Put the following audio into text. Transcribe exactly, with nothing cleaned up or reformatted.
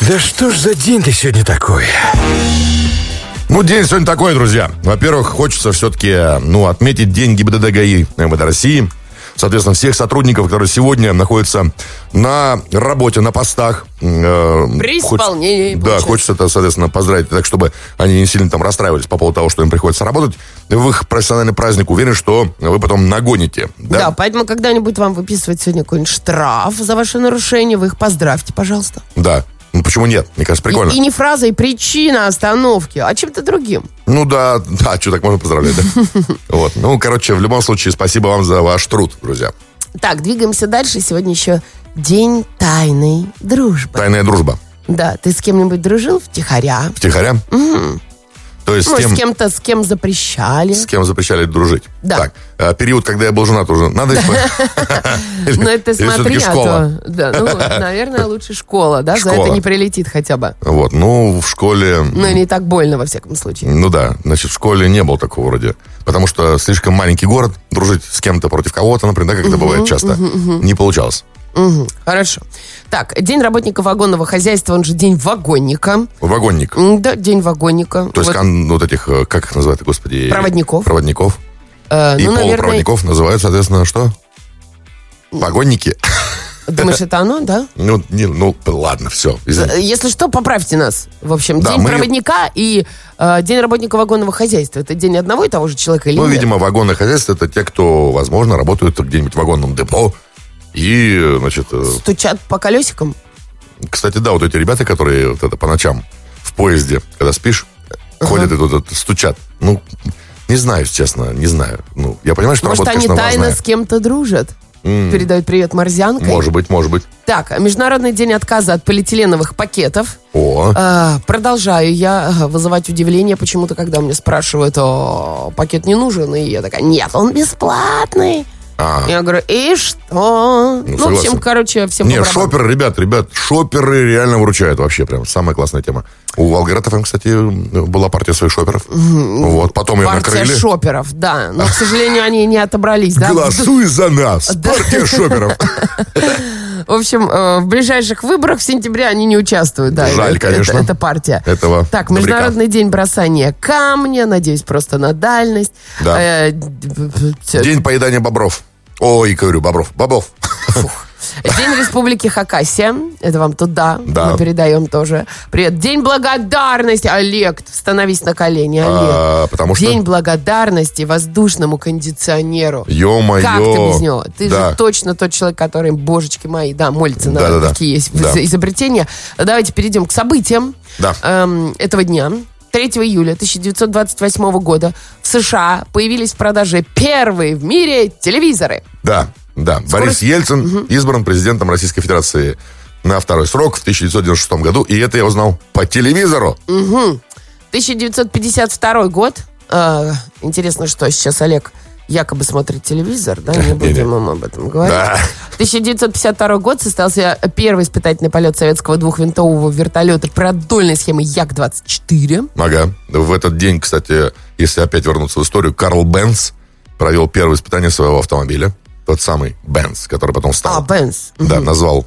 Да что ж за день-то сегодня такой? Ну, день сегодня такой, друзья. Во-первых, хочется все-таки, ну, отметить день ГИБДД ГАИ МВД России. Соответственно, всех сотрудников, которые сегодня находятся на работе, на постах. Э, При исполнении. Хочется, да, хочется это, соответственно, поздравить, так, чтобы они не сильно там расстраивались по поводу того, что им приходится работать. В их профессиональный праздник уверен, что вы потом нагоните. Да, да, поэтому когда-нибудь вам выписывать сегодня какой-нибудь штраф за ваше нарушение, вы их поздравьте, пожалуйста. Да. Ну, почему нет? Мне кажется, прикольно. И, и не фразой «причина остановки», а чем-то другим. Ну да, да, что, так можно поздравлять, да? Вот, ну, короче, в любом случае, спасибо вам за ваш труд, друзья. Так, двигаемся дальше. Сегодня еще день тайной дружбы. Тайная дружба. Да, ты с кем-нибудь дружил втихаря? Втихаря? Угу. То есть ну, с, тем, с кем-то, с кем запрещали. С кем запрещали дружить. Да. Так, период, когда я был женат уже, надо... Ну, это смотри, а то... Да, ну, наверное, лучше школа, да? За это не прилетит хотя бы. Вот, ну, в школе... Ну, не так больно, во всяком случае. Ну, да, значит, в школе не было такого вроде. Потому что слишком маленький город, дружить с кем-то против кого-то, например, да, как это бывает часто, не получалось. Угу, хорошо. Так, день работника вагонного хозяйства, он же день вагонника. Вагонник. Да, день вагонника. То есть вот, кон, вот этих, как их называют, господи? Проводников. Проводников. Э, И ну, полупроводников наверное... называют, соответственно, что? Вагонники. Думаешь, это оно, да? Ну, не, ну ладно, все. Извините. Если что, поправьте нас. В общем, да, день мы... проводника и э, день работника вагонного хозяйства. Это день одного и того же человека или Ну, нет? видимо, вагонное хозяйство — это те, кто, возможно, работают где-нибудь в вагонном депо. И, значит... Стучат по колесикам? Кстати, да, вот эти ребята, которые вот это по ночам в поезде, когда спишь, uh-huh. ходят и тут вот, стучат. Ну, не знаю, честно, не знаю. Ну, я понимаю, что Может, работа, они конечно, тайно важная. с кем-то дружат? Mm. Передают привет морзянкой? Может быть, может быть. Так, Международный день отказа от полиэтиленовых пакетов. О. А, продолжаю я вызывать удивление почему-то, когда меня спрашивают, о, пакет не нужен, и я такая, нет, он бесплатный. А. Я говорю, и что? Ну, ну в общем, короче, всем Не, шоперы, ребят, ребят, шоперы реально выручают вообще прям. Самая классная тема. У Волгарт эф эм, кстати, была партия своих шоперов. Mm-hmm. Вот, потом ее партия накрыли. Партия шоперов, да. Но, к сожалению, они не отобрались. Да? Голосуй за нас, партия шоперов. В общем, в ближайших выборах в сентябре они не участвуют. Да, Жаль, это, конечно. Это, это партия. Этого так, добряка. Международный день бросания камня. Надеюсь, просто на дальность. Да. Э, день поедания бобров. Ой, говорю, бобров. Бобов. Фух. День Республики Хакасия. Это вам туда. Да. Мы передаем тоже. Привет. День благодарности. Олег, становись на колени, Олег. А, потому что... День благодарности воздушному кондиционеру. Ё-моё. Как ты без него? Ты да. же точно тот человек, который, божечки мои, да, молится да, на да, такие есть да. изобретения. Давайте перейдем к событиям да. эм, этого дня. третьего июля тысяча девятьсот двадцать восьмого года в США появились в продаже первые в мире телевизоры. Да, да. Скорость... Борис Ельцин угу. избран президентом Российской Федерации на второй срок в тысяча девятьсот девяносто шестом году. И это я узнал по телевизору. Угу. тысяча девятьсот пятьдесят второй год. Э, интересно, что сейчас Олег якобы смотрит телевизор, да? Не будем им об этом говорить. Да. тысяча девятьсот пятьдесят второй год состоялся первый испытательный полет советского двухвинтового вертолета продольной схемы Як двадцать четыре. Ага. В этот день, кстати, если опять вернуться в историю, Карл Бенц провел первое испытание своего автомобиля. Тот самый Бенц, который потом стал. А, Бенц. Да, угу. назвал